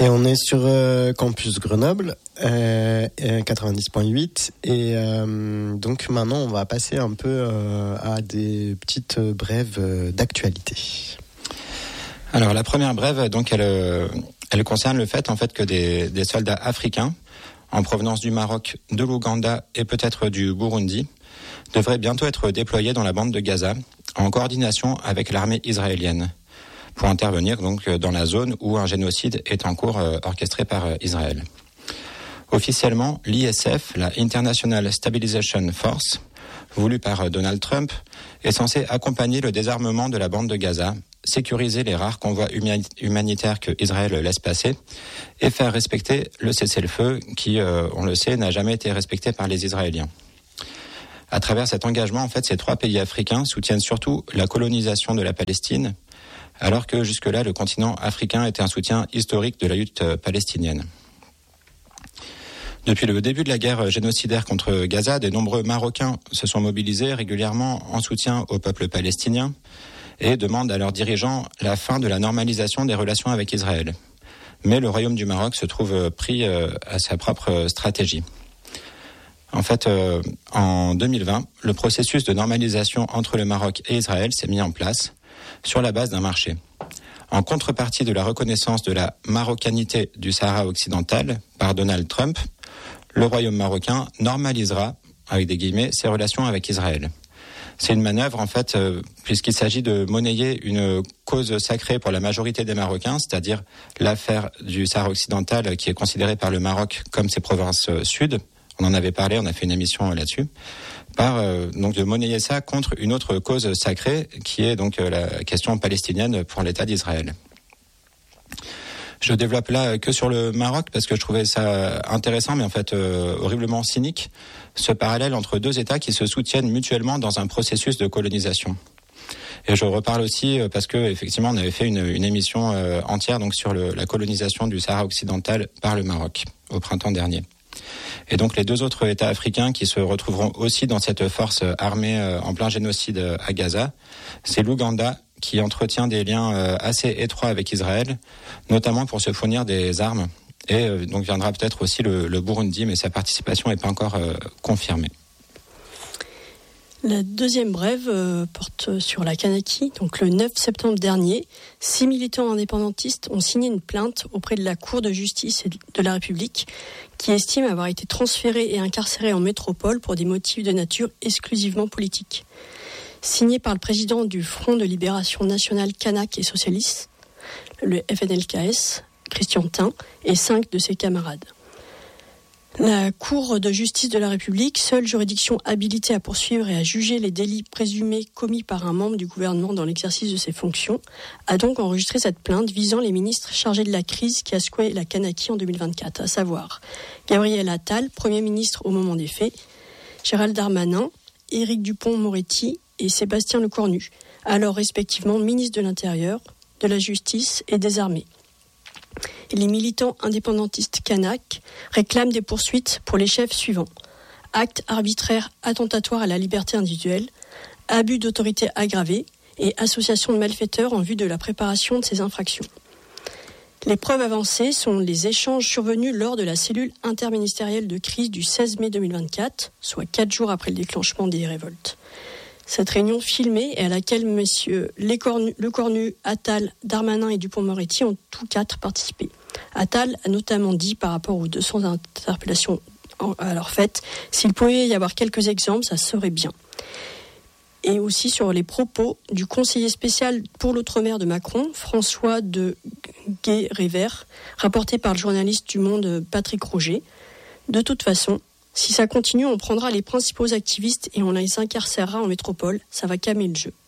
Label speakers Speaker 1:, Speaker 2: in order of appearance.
Speaker 1: Et on est sur Campus Grenoble, 90.8. Et donc maintenant, on va passer un peu à des petites brèves d'actualité.
Speaker 2: Alors la première brève, donc elle concerne le fait en fait que des soldats africains en provenance du Maroc, de l'Ouganda et peut-être du Burundi devraient bientôt être déployés dans la bande de Gaza en coordination avec l'armée israélienne pour intervenir donc dans la zone où un génocide est en cours orchestré par Israël. Officiellement, l'ISF, la International Stabilization Force, voulue par Donald Trump, est censée accompagner le désarmement de la bande de Gaza, sécuriser les rares convois humanitaires que Israël laisse passer et faire respecter le cessez-le-feu qui, on le sait, n'a jamais été respecté par les Israéliens. À travers cet engagement, en fait, ces 3 pays africains soutiennent surtout la colonisation de la Palestine, alors que jusque-là, le continent africain était un soutien historique de la lutte palestinienne. Depuis le début de la guerre génocidaire contre Gaza, de nombreux Marocains se sont mobilisés régulièrement en soutien au peuple palestinien et demandent à leurs dirigeants la fin de la normalisation des relations avec Israël. Mais le Royaume du Maroc se trouve pris à sa propre stratégie. En fait, en 2020, le processus de normalisation entre le Maroc et Israël s'est mis en place sur la base d'un marché. En contrepartie de la reconnaissance de la marocanité du Sahara occidental par Donald Trump, le Royaume marocain normalisera, avec des guillemets, ses relations avec Israël. C'est une manœuvre, en fait, puisqu'il s'agit de monnayer une cause sacrée pour la majorité des Marocains, c'est-à-dire l'affaire du Sahara occidental qui est considérée par le Maroc comme ses provinces sud. On en avait parlé, on a fait une émission là-dessus. Donc de monnayer ça contre une autre cause sacrée qui est donc la question palestinienne pour l'État d'Israël. Je développe là que sur le Maroc parce que je trouvais ça intéressant mais en fait horriblement cynique, ce parallèle entre 2 États qui se soutiennent mutuellement dans un processus de colonisation. Et je reparle aussi parce que effectivement on avait fait une émission entière donc sur la colonisation du Sahara occidental par le Maroc au printemps dernier. Et donc les 2 autres États africains qui se retrouveront aussi dans cette force armée en plein génocide à Gaza, c'est l'Ouganda qui entretient des liens assez étroits avec Israël, notamment pour se fournir des armes. Et donc viendra peut-être aussi le Burundi, mais sa participation n'est pas encore confirmée.
Speaker 3: La deuxième brève porte sur la Kanaki. Donc le 9 septembre dernier, 6 militants indépendantistes ont signé une plainte auprès de la Cour de justice de la République qui estime avoir été transférés et incarcérés en métropole pour des motifs de nature exclusivement politique. Signée par le président du Front de Libération Nationale Kanak et Socialiste, le FNLKS, Christian Tin, et 5 de ses camarades. La Cour de justice de la République, seule juridiction habilitée à poursuivre et à juger les délits présumés commis par un membre du gouvernement dans l'exercice de ses fonctions, a donc enregistré cette plainte visant les ministres chargés de la crise qui a secoué la Kanaki en 2024, à savoir Gabriel Attal, Premier ministre au moment des faits, Gérald Darmanin, Éric Dupond-Moretti et Sébastien Lecornu, alors respectivement ministre de l'Intérieur, de la Justice et des Armées. Les militants indépendantistes kanak réclament des poursuites pour les chefs suivants: actes arbitraires attentatoires à la liberté individuelle, abus d'autorité aggravés et association de malfaiteurs en vue de la préparation de ces infractions. Les preuves avancées sont les échanges survenus lors de la cellule interministérielle de crise du 16 mai 2024, soit 4 jours après le déclenchement des révoltes. Cette réunion filmée et à laquelle messieurs Lecornu, Attal, Darmanin et Dupond-Moretti ont tous 4 participé. Attal a notamment dit par rapport aux 200 interpellations alors faites, s'il pouvait y avoir quelques exemples, ça serait bien. Et aussi sur les propos du conseiller spécial pour l'outre-mer de Macron, François de Gué-Révert, rapporté par le journaliste du Monde Patrick Roger. De toute façon, si ça continue, on prendra les principaux activistes et on les incarcérera en métropole. Ça va calmer le jeu.